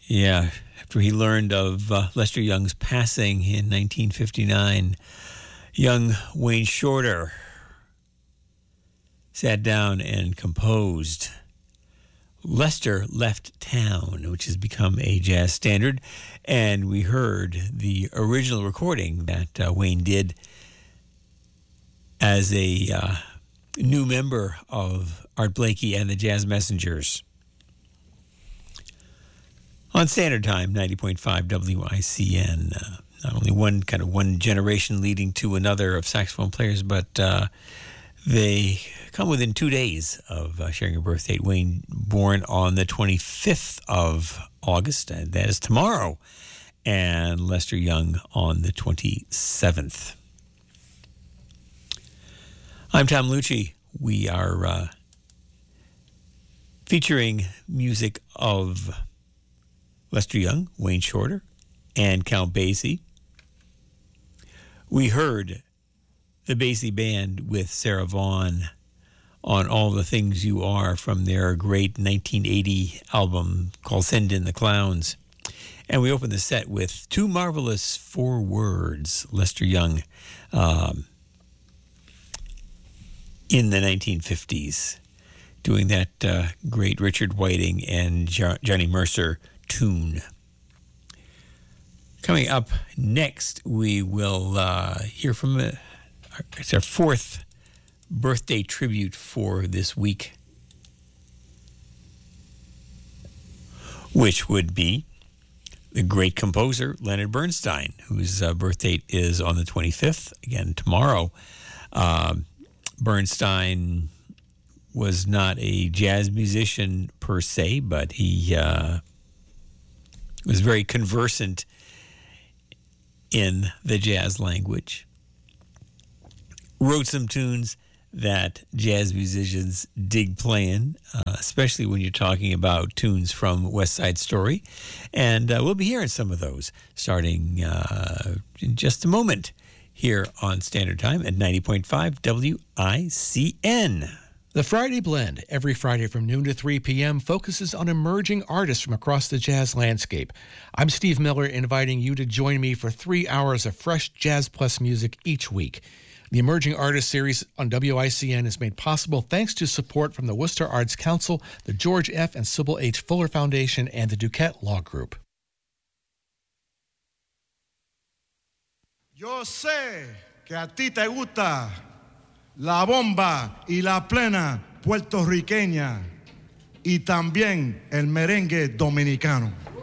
Yeah, after he learned of Lester Young's passing in 1959, young Wayne Shorter sat down and composed Lester Left Town, which has become a jazz standard. And we heard the original recording that Wayne did as a new member of Art Blakey and the Jazz Messengers. On Standard Time, 90.5 WICN. Not only one generation leading to another of saxophone players, but they come within 2 days of sharing a birth date. Wayne, born on the 25th of August, and that is tomorrow, and Lester Young on the 27th. I'm Tom Lucci. We are featuring music of Lester Young, Wayne Shorter, and Count Basie. We heard the Basie Band with Sarah Vaughan on All the Things You Are from their great 1980 album called Send in the Clowns. And we opened the set with Too Marvelous for Words, Lester Young, in the 1950s, doing that great Richard Whiting and Johnny Mercer tune. Coming up next, we will hear from it's our fourth birthday tribute for this week, which would be the great composer Leonard Bernstein, whose birth date is on the 25th, again tomorrow. Bernstein was not a jazz musician per se, but he was very conversant in the jazz language. Wrote some tunes that jazz musicians dig playing, especially when you're talking about tunes from West Side Story. And we'll be hearing some of those starting in just a moment here on Standard Time at 90.5 WICN. The Friday Blend, every Friday from noon to 3 p.m., focuses on emerging artists from across the jazz landscape. I'm Steve Miller, inviting you to join me for 3 hours of fresh Jazz Plus music each week. The Emerging Artists series on WICN is made possible thanks to support from the Worcester Arts Council, the George F. and Sybil H. Fuller Foundation, and the Duquette Law Group. Yo sé que a ti te gusta la bomba y la plena puertorriqueña y también el merengue dominicano.